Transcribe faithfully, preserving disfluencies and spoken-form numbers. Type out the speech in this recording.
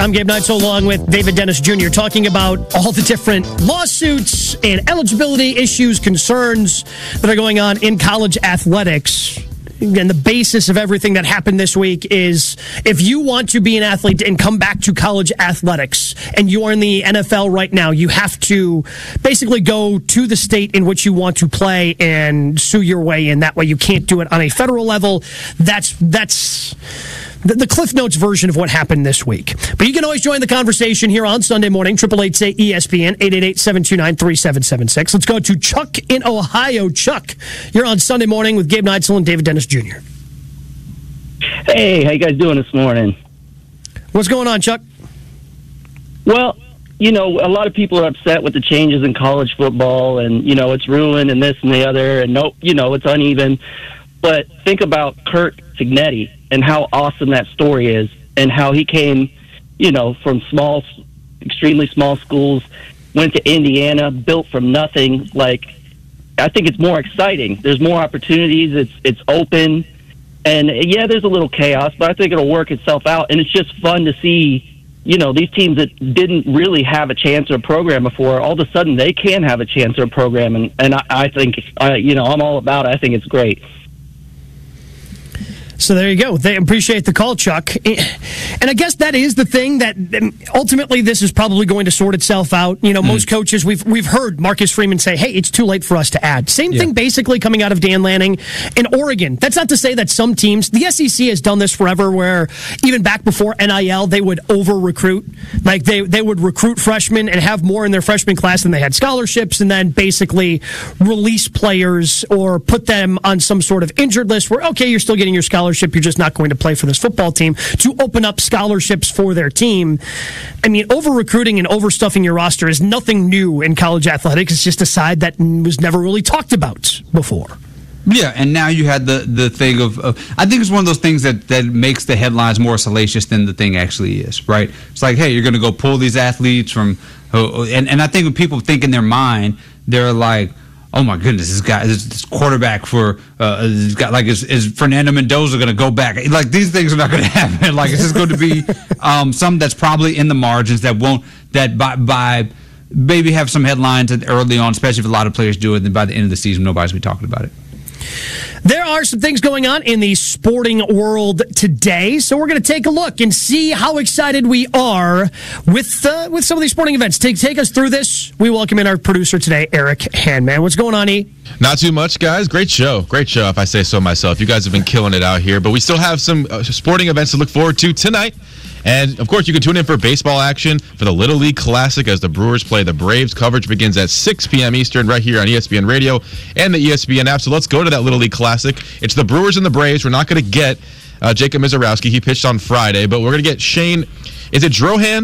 I'm Gabe Neitzel along with David Dennis Junior talking about all the different lawsuits and eligibility issues, concerns that are going on in college athletics. And the basis of everything that happened this week is if you want to be an athlete and come back to college athletics and you are in the N F L right now, you have to basically go to the state in which you want to play and sue your way in. That way you can't do it on a federal level. That's that's the, the Cliff Notes version of what happened this week. But you can always join the conversation here on Sunday morning, eight eight eight, say E S P N, eight eight eight, seven two nine, three seven seven six. Let's go to Chuck in Ohio. Chuck, you're on Sunday morning with Gabe Neitzel and David Dennis Junior Hey, how you guys doing this morning? What's going on, Chuck? Well, you know, a lot of people are upset with the changes in college football and, you know, it's ruined and this and the other and, no, you know, it's uneven. But think about Curt Cignetti and how awesome that story is and how he came, you know, from small, extremely small schools, went to Indiana, built from nothing. Like, I think it's more exciting. There's more opportunities. It's it's open. And, yeah, there's a little chaos, but I think it'll work itself out. And it's just fun to see, you know, these teams that didn't really have a chance or a program before, all of a sudden they can have a chance or a program. And, and I, I think, uh, you know, I'm all about it. I think it's great. So there you go. They appreciate the call, Chuck. And I guess that is the thing that ultimately this is probably going to sort itself out. You know, mm. most coaches, we've we've heard Marcus Freeman say, hey, it's too late for us to add. Same yeah. thing basically coming out of Dan Lanning in Oregon. That's not to say that some teams, the S E C has done this forever where even back before N I L, they would over-recruit. Like they, they would recruit freshmen and have more in their freshman class than they had scholarships and then basically release players or put them on some sort of injured list where, okay, you're still getting your scholarship. You're just not going to play for this football team to open up scholarships for their team. I mean, over-recruiting and overstuffing your roster is nothing new in college athletics. It's just a side that was never really talked about before. Yeah, and now you had the, the thing of, of, I think it's one of those things that, that makes the headlines more salacious than the thing actually is, right? It's like, hey, you're going to go pull these athletes from, uh, and, and I think when people think in their mind, they're like, oh my goodness, this guy, this quarterback for, uh, this guy, like, is, is Fernando Mendoza going to go back? Like, these things are not going to happen. Like, it's just going to be um, some that's probably in the margins that won't, that by, by maybe have some headlines early on, especially if a lot of players do it, then by the end of the season, nobody's going to be talking about it. There are some things going on in the sporting world today, so we're going to take a look and see how excited we are with uh, with some of these sporting events. Take take us through this. We welcome in our producer today, Eric Hanman. What's going on, E? Not too much, guys. Great show. Great show, if I say so myself. You guys have been killing it out here, but we still have some uh, sporting events to look forward to tonight. And, of course, you can tune in for baseball action for the Little League Classic as the Brewers play the Braves. Coverage begins at six p.m. Eastern right here on E S P N Radio and the E S P N app. So let's go to that Little League Classic. It's the Brewers and the Braves. We're not going to get uh, Jacob Mizorowski. He pitched on Friday, but we're going to get Shane. Is it Drohan?